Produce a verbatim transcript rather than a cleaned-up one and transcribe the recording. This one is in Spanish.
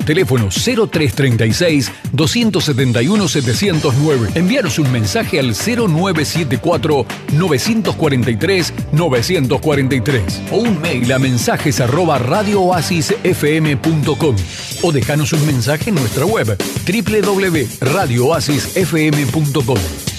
teléfono cero tres treinta y seis, doscientos setenta y uno, setecientos nueve. Envíanos un mensaje al cero nueve siete cuatro, novecientos cuarenta y tres, novecientos cuarenta y tres o un mail a mensajes arroba radio oasis f m punto com o dejanos un mensaje en nuestra web doble u doble u doble u punto radio oasis f m punto com.